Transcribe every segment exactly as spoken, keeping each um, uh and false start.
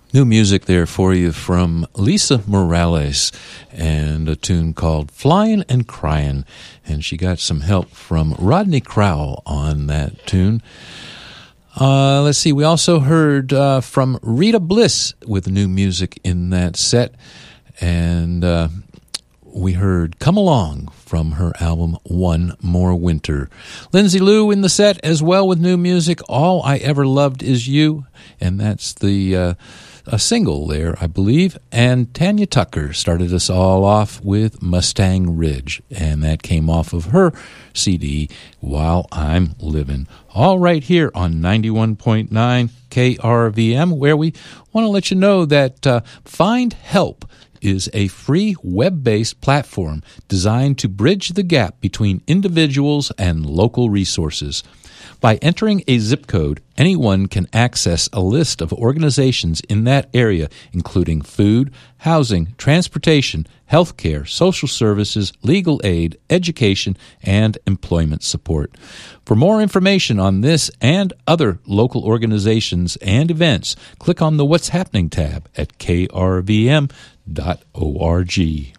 New music there for you from Lisa Morales and a tune called Flying and Crying. And she got some help from Rodney Crowell on that tune. Uh, let's see, we also heard uh, from Rita Bliss with new music in that set. And uh, we heard Come Along from her album One More Winter. Lindsay Lou in the set as well with new music, All I Ever Loved Is You. And that's the... Uh, a single there, I believe, and Tanya Tucker started us all off with Mustang Ridge, and that came off of her C D, While I'm Living. All right here on ninety-one point nine K R V M, where we want to let you know that uh, Find Help is a free web-based platform designed to bridge the gap between individuals and local resources. By entering a zip code, anyone can access a list of organizations in that area, including food, housing, transportation, healthcare, social services, legal aid, education, and employment support. For more information on this and other local organizations and events, click on the What's Happening tab at k r v m dot org.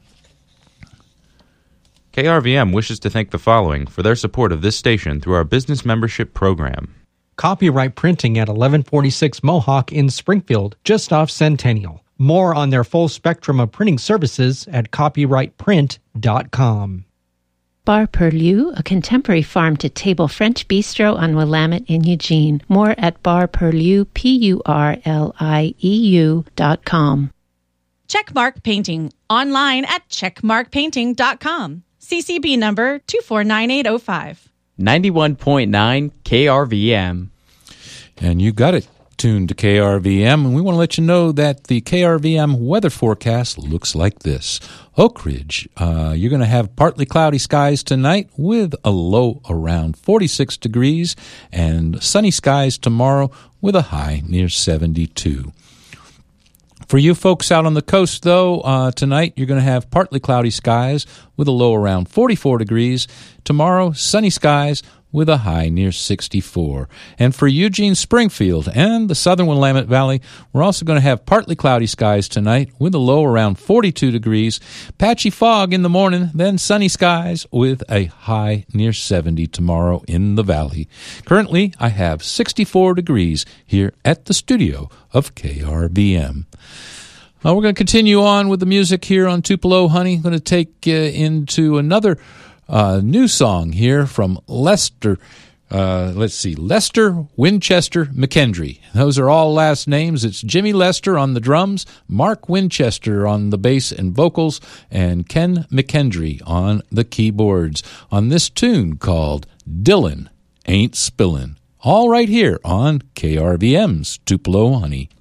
K R V M wishes to thank the following for their support of this station through our business membership program. Copyright Printing at eleven forty-six Mohawk in Springfield, just off Centennial. More on their full spectrum of printing services at copyright print dot com. Bar Perlieu, a contemporary farm-to-table French bistro on Willamette in Eugene. More at bar perlieu, P U R L I E U dot com. Checkmark Painting, online at checkmark painting dot com. C C B number two four nine eight oh five. ninety-one point nine K R V M. And you got it tuned to K R V M, and we want to let you know that the K R V M weather forecast looks like this. Oak Ridge, uh, you're going to have partly cloudy skies tonight with a low around forty-six degrees, and sunny skies tomorrow with a high near seventy-two. For you folks out on the coast, though, uh, tonight you're going to have partly cloudy skies with a low around forty-four degrees. Tomorrow, sunny skies with a high near sixty-four. And for Eugene, Springfield, and the southern Willamette Valley, we're also going to have partly cloudy skies tonight with a low around forty-two degrees. Patchy fog in the morning, then sunny skies with a high near seventy tomorrow in the valley. Currently, I have sixty-four degrees here at the studio of K R V M. Uh, we're going to continue on with the music here on Tupelo Honey. I'm going to take uh, into another uh, new song here from Lester. Uh, let's see, Lester Winchester McKendry. Those are all last names. It's Jimmy Lester on the drums, Mark Winchester on the bass and vocals, and Ken McKendry on the keyboards on this tune called Dylan Ain't Spillin'. All right here on K R V M's Tupelo Honey.